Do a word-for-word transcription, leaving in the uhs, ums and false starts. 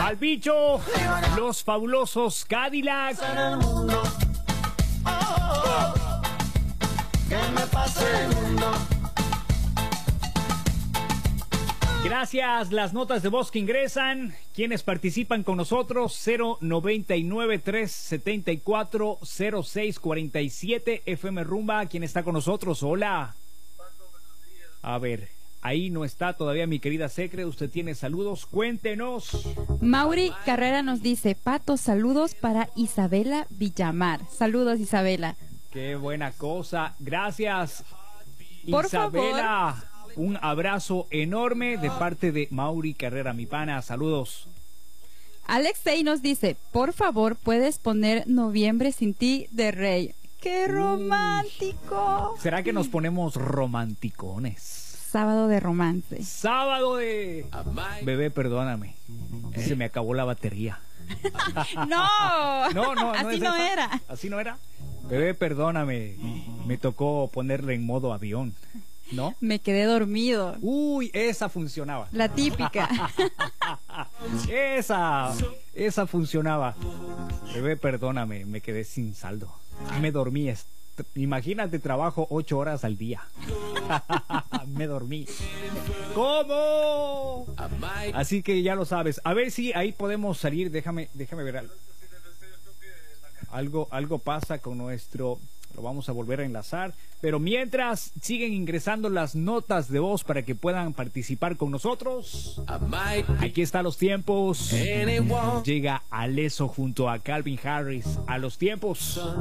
al bicho, los fabulosos Cadillacs. Gracias, las notas de voz que ingresan, quienes participan con nosotros, cero noventa y nueve, tres setenta y cuatro, cero seis cuarenta y siete, F M Rumba, ¿quién está con nosotros? Hola. A ver, ahí no está todavía mi querida Secre, usted tiene saludos, cuéntenos. Mauri Carrera nos dice, Pato, saludos para Isabela Villamar. Saludos, Isabela. Qué buena cosa, gracias. Por Isabela. favor. Un abrazo enorme de parte de Mauri Carrera, mi pana. Saludos. Alexei nos dice, por favor, puedes poner Noviembre sin ti de Rey. ¡Qué romántico! Uy. ¿Será que nos ponemos romanticones? Sábado de romance. Sábado de... Bebé, perdóname. Se me acabó la batería. No, no, no, no así es no esa. era. Así no era. Bebé, perdóname. Me tocó ponerle en modo avión. ¿No? Me quedé dormido. Uy, esa funcionaba. La típica. Esa, esa funcionaba. Bebé, perdóname, me quedé sin saldo. Me dormí. Imagínate, trabajo ocho horas al día. Me dormí. ¿Cómo? Así que ya lo sabes. A ver si ahí podemos salir. Déjame, déjame ver algo. Algo, algo pasa con nuestro... Lo vamos a volver a enlazar. Pero mientras siguen ingresando las notas de voz para que puedan participar con nosotros. Aquí están los tiempos. Llega Alesso junto a Calvin Harris a los tiempos.